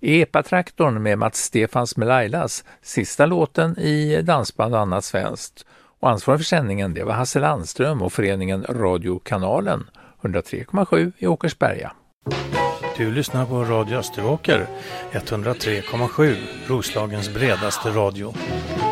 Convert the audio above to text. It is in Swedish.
Epatraktorn med Mats Stefans med Lailas, sista låten i Dansband och annat svenskt. Och ansvarig för sändningen det var Hasse Landström och föreningen Radiokanalen 103,7 i Åkersberga. Du lyssnar på Radio Österåker 103,7, Roslagens bredaste radio.